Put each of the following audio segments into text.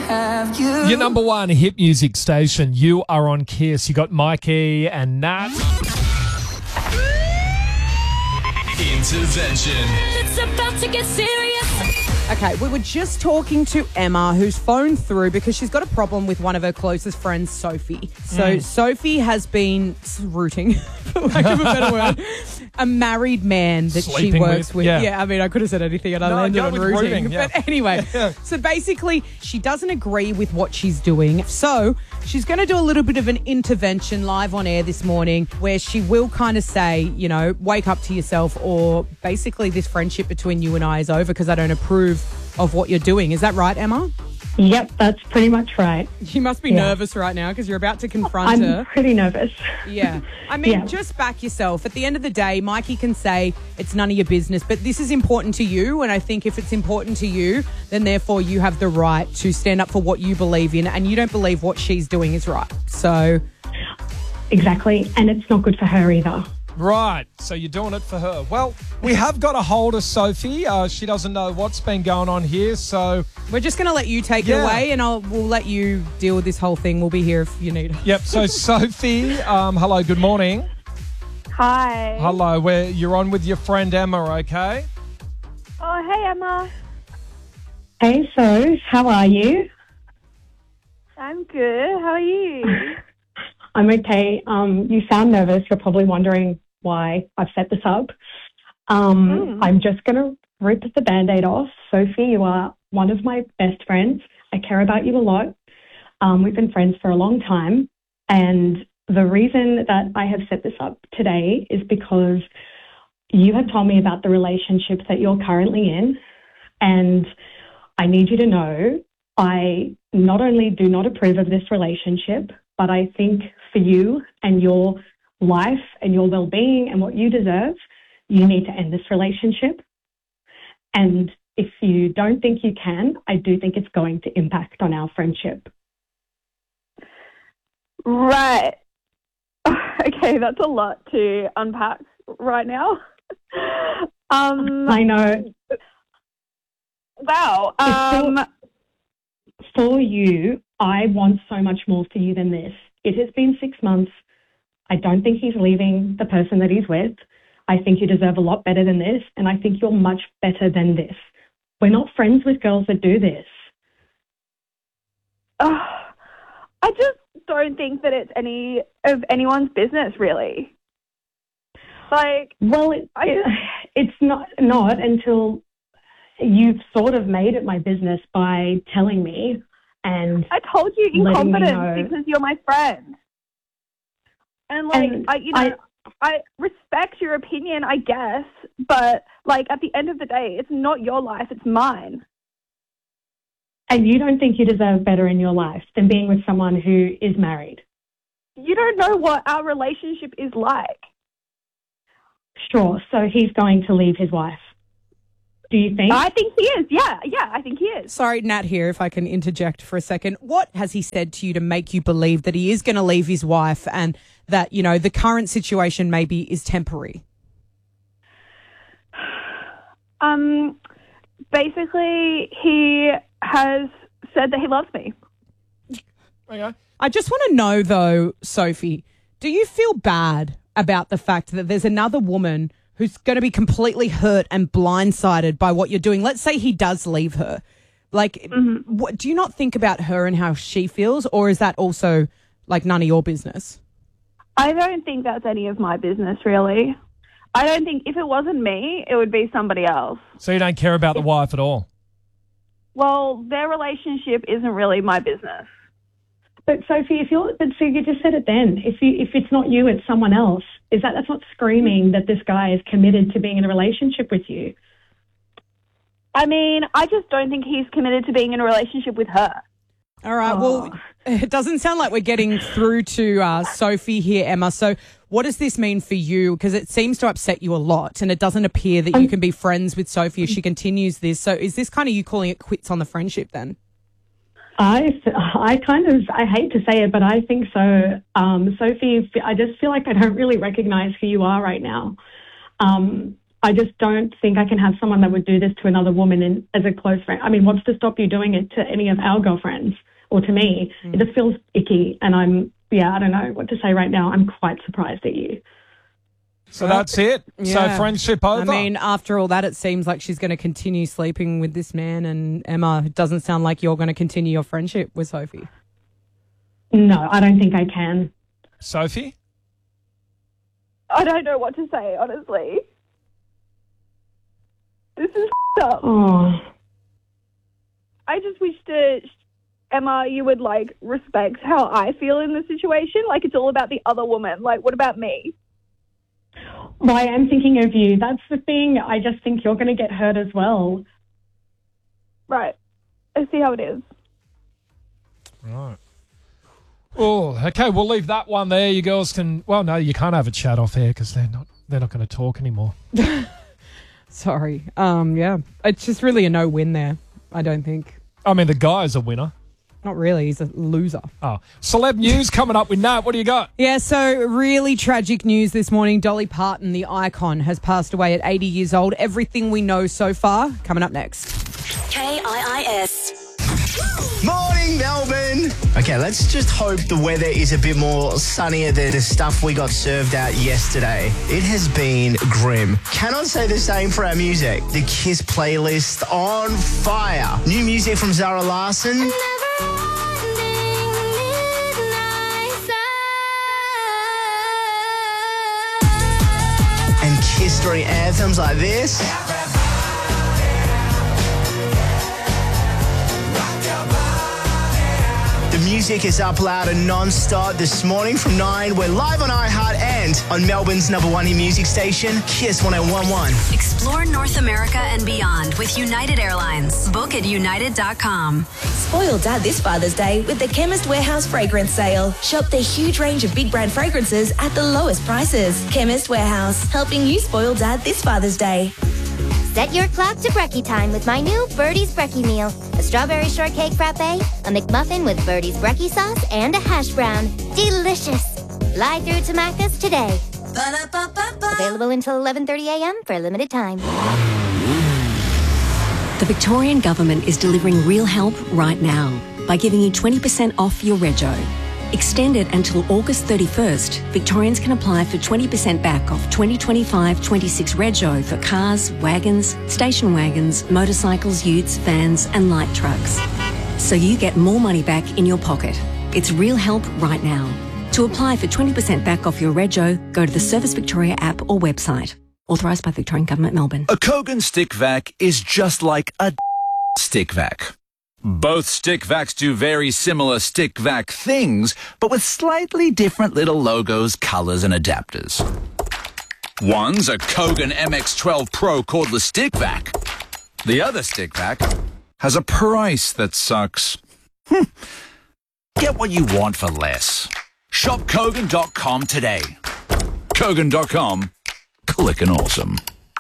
have you. Your number one hit music station. You are on Kiss. You got Mikey and Nat. Intervention. It's about to get serious. Okay, we were just talking to Emma, who's phoned through because she's got a problem with one of her closest friends, Sophie. So Sophie has been rooting, for lack of a better word, a married man that Sleeping she works with. yeah. I mean, I could have said anything and I landed go on with rooting. yeah. But anyway, so basically she doesn't agree with what she's doing. So she's going to do a little bit of an intervention live on air this morning where she will kind of say, you know, wake up to yourself, or basically this friendship between you and I is over because I don't approve of what you're doing. Is that right, Emma? Yep, that's pretty much right. You must be nervous right now because you're about to confront her. I'm pretty nervous. Yeah. I mean, just back yourself. At the end of the day, Mikey can say it's none of your business, but this is important to you. And I think if it's important to you, then therefore you have the right to stand up for what you believe in, and you don't believe what she's doing is right. So. Exactly. And it's not good for her either. Right, so you're doing it for her. Well, we have got a hold of Sophie. She doesn't know what's been going on here, so... We're just going to let you take it away, and we'll let you deal with this whole thing. We'll be here if you need us. Yep, so Sophie, hello, good morning. Hi. Hello, you're on with your friend Emma, okay? Oh, hey, Emma. Hey, So, how are you? I'm good. How are you? I'm okay. You sound nervous. You're probably wondering why I've set this up. I'm just going to rip the Band-Aid off. Sophie, you are one of my best friends. I care about you a lot. We've been friends for a long time. And the reason that I have set this up today is because you have told me about the relationships that you're currently in. And I need you to know I not only do not approve of this relationship, but I think for you and your life and your well-being and what you deserve, you need to end this relationship. And if you don't think you can, I do think it's going to impact on our friendship. Right. Okay, that's a lot to unpack right now. I know. Wow. For you, I want so much more for you than this. It has been 6 months. I don't think he's leaving the person that he's with. I think you deserve a lot better than this, and I think you're much better than this. We're not friends with girls that do this. I just don't think that it's any of anyone's business, really. Well, it's not until you've sort of made it my business by telling me. And I told you in letting me confidence know. because you're my friend. And I respect your opinion, I guess, but at the end of the day, it's not your life, it's mine. And you don't think you deserve better in your life than being with someone who is married? You don't know what our relationship is like. Sure, so he's going to leave his wife. Do you think? I think he is, yeah, I think he is. Sorry, Nat here, if I can interject for a second. What has he said to you to make you believe that he is going to leave his wife and that, you know, the current situation maybe is temporary? Basically, he has said that he loves me. Okay. I just want to know, though, Sophie, do you feel bad about the fact that there's another woman who's going to be completely hurt and blindsided by what you're doing? Let's say he does leave her. What, do you not think about her and how she feels, or is that also none of your business? I don't think that's any of my business, really. I don't think if it wasn't me, it would be somebody else. So you don't care about the wife at all? Well, their relationship isn't really my business. But Sophie, so you just said it then. If it's not you, it's someone else. That's not screaming that this guy is committed to being in a relationship with you? I mean, I just don't think he's committed to being in a relationship with her. All right. Well, it doesn't sound like we're getting through to Sophie here, Emma. So what does this mean for you? Because it seems to upset you a lot, and it doesn't appear that you can be friends with Sophie if she continues this. So is this kind of you calling it quits on the friendship then? I hate to say it, but I think so. Sophie, I just feel like I don't really recognize who you are right now. I just don't think I can have someone that would do this to another woman as a close friend. I mean, what's to stop you doing it to any of our girlfriends or to me? It just feels icky, and I don't know what to say right now. I'm quite surprised at you. So that's it. Yeah. So friendship over. I mean, after all that, it seems like she's going to continue sleeping with this man. And Emma, it doesn't sound like you're going to continue your friendship with Sophie. No, I don't think I can. Sophie? I don't know what to say, honestly. This is up. Oh. I just wish that, Emma, you would, like, respect how I feel in the situation. Like, it's all about the other woman. Like, what about me? Well, I am thinking of you. That's the thing. I just think you're going to get hurt as well. Right. I see how it is. Right. Oh, okay. We'll leave that one there. You girls can. Well, no, you can't have a chat off air because they're not going to talk anymore. Sorry. Yeah. It's just really a no-win there, I don't think. I mean, the guy's a winner. Not really. He's a loser. Oh. Celeb news coming up with Nat. What do you got? Yeah, so really tragic news this morning. Dolly Parton, the icon, has passed away at 80 years old. Everything we know so far, coming up next. KIIS. Morning, Melbourne. Okay, let's just hope the weather is a bit more sunnier than the stuff we got served out yesterday. It has been grim. Cannot say the same for our music. The KISS playlist on fire. New music from Zara Larsson. And KISS story anthems like this. The music is up loud and non-stop this morning from 9. We're live on iHeart and on Melbourne's #1 hit music station, KISS 101.1. Explore North America and beyond with United Airlines. Book at united.com. Spoil Dad this Father's Day with the Chemist Warehouse Fragrance Sale. Shop their huge range of big brand fragrances at the lowest prices. Chemist Warehouse, helping you spoil Dad this Father's Day. Set your clock to brekkie time with my new Birdie's Brekkie Meal. A strawberry shortcake frappe, a McMuffin with Birdie's Brekkie sauce, and a hash brown. Delicious. Fly through to Macca's today. Available until 11:30 a.m. for a limited time. The Victorian Government is delivering real help right now by giving you 20% off your rego. Extended until August 31st, Victorians can apply for 20% back off 2025-26 rego for cars, wagons, station wagons, motorcycles, utes, vans and light trucks. So you get more money back in your pocket. It's real help right now. To apply for 20% back off your rego, go to the Service Victoria app or website. Authorised by Victorian Government, Melbourne. A Kogan stick vac is just like a stick vac. Both stick vacs do very similar stick vac things, but with slightly different little logos, colours and adapters. One's a Kogan MX12 Pro cordless stick vac. The other stick vac has a price that sucks. Get what you want for less. Shop Kogan.com today. Kogan.com. Clickin' awesome.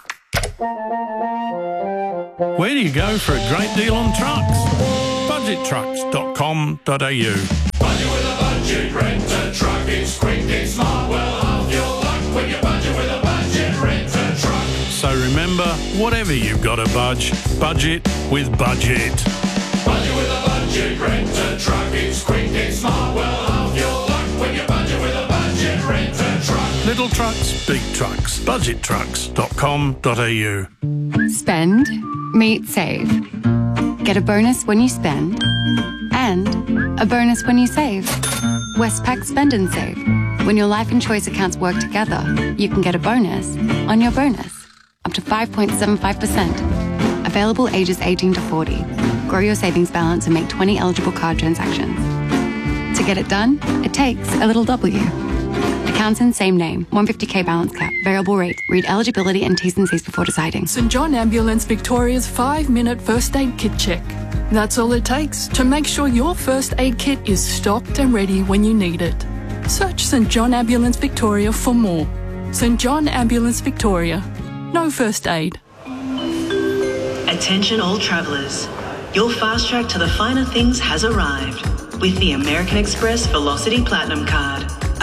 Where do you go for a great deal on trucks? Budgettrucks.com.au. Budget with a budget, rent a truck. It's quick, it's smart, well, half your luck when you budget with a budget, rent a truck. So remember, whatever you've got to budget with Budget. Budget with a budget, rent a truck. It's quick, it's smart, well, half your luck when you budget with a budget, rent a truck. Little trucks, big trucks. Budgettrucks.com.au. Spend, meet, save. Get a bonus when you spend and a bonus when you save. Westpac Spend and Save. When your life and choice accounts work together, you can get a bonus on your bonus, up to 5.75%. Available ages 18 to 40. Grow your savings balance and make 20 eligible card transactions. To get it done, it takes a little W. Accounts in same name, 150k balance cap, variable rate. Read eligibility and T's and C's before deciding. St John Ambulance Victoria's 5-minute first aid kit check. That's all it takes to make sure your first aid kit is stocked and ready when you need it. Search St John Ambulance Victoria for more. St John Ambulance Victoria. No first aid. Attention all travellers. Your fast track to the finer things has arrived with the American Express Velocity Platinum Card.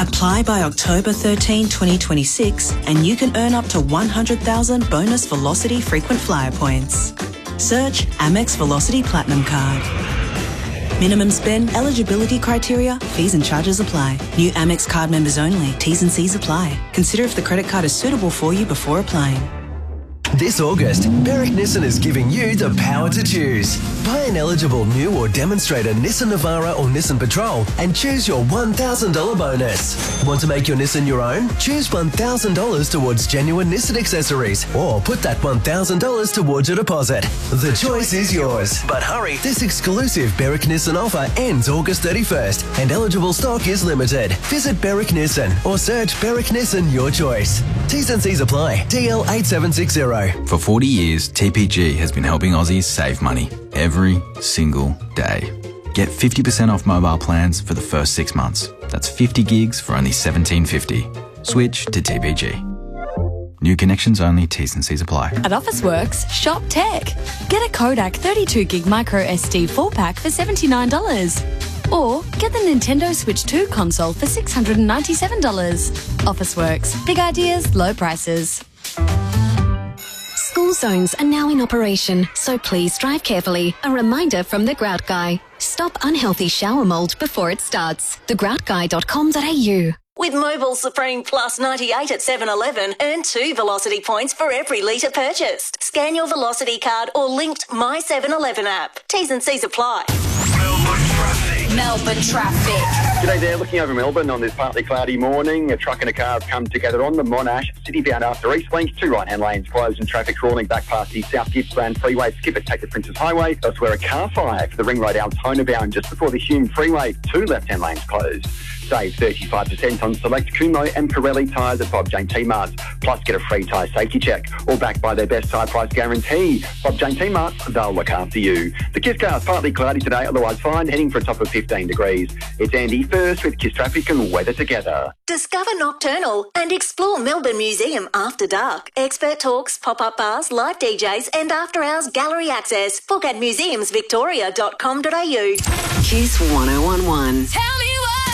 Apply by October 13, 2026 and you can earn up to 100,000 bonus Velocity frequent flyer points. Search Amex Velocity Platinum Card. Minimum spend, eligibility criteria, fees and charges apply. New Amex card members only. T's and C's apply. Consider if the credit card is suitable for you before applying. This August, Berwick Nissan is giving you the power to choose. Buy an eligible new or demonstrator Nissan Navara or Nissan Patrol and choose your $1,000 bonus. Want to make your Nissan your own? Choose $1,000 towards genuine Nissan accessories or put that $1,000 towards your deposit. The choice is yours. But hurry, this exclusive Berwick Nissan offer ends August 31st and eligible stock is limited. Visit Berwick Nissan or search Berwick Nissan your choice. T's and C's apply. DL 8760. For 40 years, TPG has been helping Aussies save money every single day. Get 50% off mobile plans for the first 6 months. That's 50 gigs for only $17.50. Switch to TPG. New connections only, T's and C's apply. At Officeworks, shop tech. Get a Kodak 32GB micro SD 4-pack for $79. Or get the Nintendo Switch 2 console for $697. Officeworks. Big ideas, low prices. School zones are now in operation, so please drive carefully. A reminder from The Grout Guy. Stop unhealthy shower mould before it starts. thegroutguy.com.au. With Mobile Supreme Plus 98 at 7-Eleven, earn 2 Velocity points for every litre purchased. Scan your Velocity card or linked My 7-Eleven app. T's and C's apply. Melbourne traffic. G'day there, looking over Melbourne on this partly cloudy morning. A truck and a car have come together on the Monash, city-bound after East Link. 2 right-hand lanes closed and traffic crawling back past the South Gippsland Freeway. Skip it, take the Princess Highway. Elsewhere, a car fire for the Ring Road Altona bound just before the Hume Freeway. 2 left-hand lanes closed. Save 35% on select Kumo and Pirelli tyres at Bob Jane T-Marts. Plus, get a free tyre safety check. All backed by their best tyre price guarantee. Bob Jane T-Marts, they'll look after you. The Kiss car is partly cloudy today, otherwise fine, heading for a top of 15 degrees. It's Andy first with Kiss Traffic and weather together. Discover Nocturnal and explore Melbourne Museum after dark. Expert talks, pop-up bars, live DJs and after-hours gallery access. Book at museumsvictoria.com.au. Kiss 1011. Tell me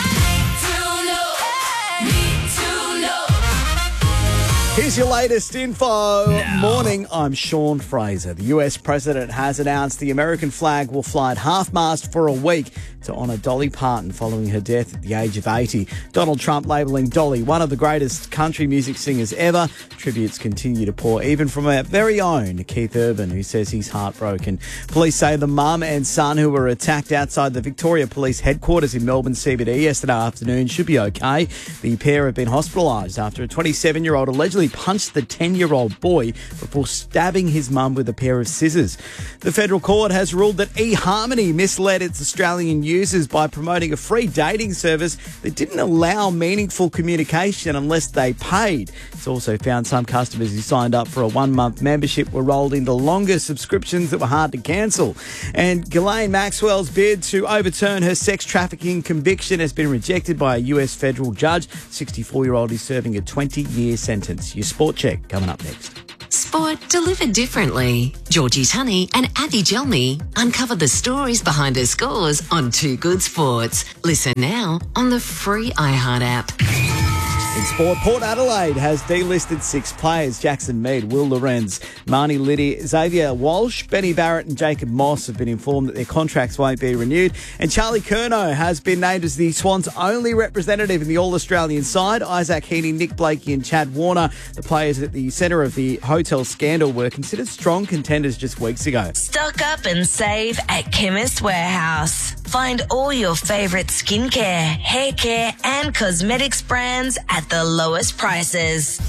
Here's your latest info. Morning, I'm Sean Fraser. The US president has announced the American flag will fly at half-mast for a week to honour Dolly Parton following her death at the age of 80. Donald Trump labelling Dolly one of the greatest country music singers ever. Tributes continue to pour, even from our very own Keith Urban, who says he's heartbroken. Police say the mum and son who were attacked outside the Victoria Police headquarters in Melbourne CBD yesterday afternoon should be okay. The pair have been hospitalised after a 27-year-old allegedly punched the 10-year-old boy before stabbing his mum with a pair of scissors. The federal court has ruled that eHarmony misled its Australian users by promoting a free dating service that didn't allow meaningful communication unless they paid. It's also found some customers who signed up for a 1-month membership were rolled into longer subscriptions that were hard to cancel. And Ghislaine Maxwell's bid to overturn her sex trafficking conviction has been rejected by a US federal judge. 64-year-old is serving a 20-year sentence. Your Sport Check coming up next. Sport delivered differently. Georgie Tunney and Avi Gelmi uncover the stories behind her scores on Too Good Sports. Listen now on the free iHeart app. In sport, Port Adelaide has delisted 6 players. Jackson Mead, Will Lorenz, Marnie Liddy, Xavier Walsh, Benny Barrett and Jacob Moss have been informed that their contracts won't be renewed. And Charlie Curnow has been named as the Swans' only representative in the All-Australian side. Isaac Heaney, Nick Blakey and Chad Warner, the players at the centre of the hotel scandal, were considered strong contenders just weeks ago. Stock up and save at Chemist Warehouse. Find all your favourite skincare, hair care and cosmetics brands at the lowest prices.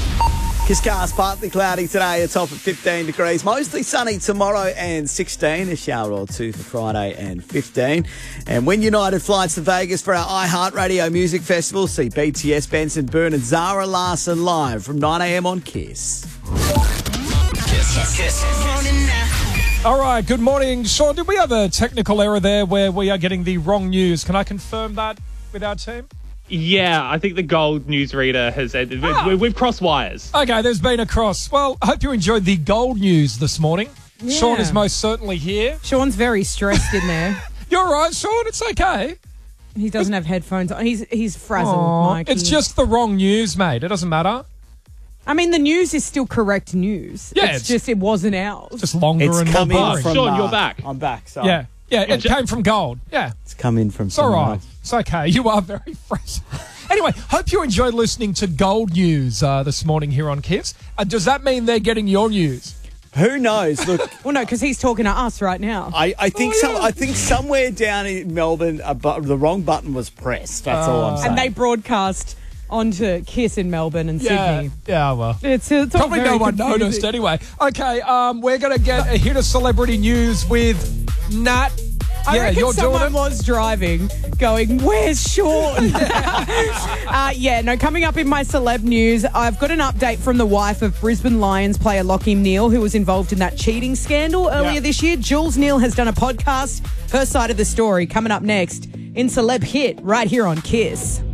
Kiscars partly cloudy today, a top of 15 degrees. Mostly sunny tomorrow and 16. A shower or 2 for Friday and 15. And when United flies to Vegas for our iHeartRadio Music Festival, see BTS, Benson Boone and Zara Larsson live from 9 a.m. on Kiss. Kiss. All right, good morning. Sean, did we have a technical error there where we are getting the wrong news? Can I confirm that with our team? Yeah, I think the gold newsreader has ended. We've crossed wires. Okay, there's been a cross. Well, I hope you enjoyed the gold news this morning. Yeah. Sean is most certainly here. Sean's very stressed in there. You're all right, Sean. It's okay. He doesn't have headphones on. He's frazzled, Aw, Mikey. it's just the wrong news, mate. It doesn't matter. I mean, the news is still correct news. Yeah, it's just it wasn't ours. Just longer It's and more come in boring. from Sean, you're back. I'm back. Sorry. Yeah, it came from gold. Yeah, It's come in from it's all someone right. else. It's okay. You are very fresh. Anyway, hope you enjoyed listening to Gold News this morning here on Kiss. Does that mean they're getting your news? Who knows? Look, Well, no, because he's talking to us right now. I think I think somewhere down in Melbourne, the wrong button was pressed. That's all I'm saying. And they broadcast onto Kiss in Melbourne and Sydney. Yeah, well. It's all Probably very no one confusing. noticed anyway. Okay, we're going to get a hit of celebrity news with Nat. I Yeah, reckon you're doing someone it. was driving, going, "Where's Sean?" Coming up in my celeb news, I've got an update from the wife of Brisbane Lions player Lachie Neale, who was involved in that cheating scandal earlier this year. Jules Neal has done a podcast. Her side of the story coming up next in Celeb Hit right here on Kiss.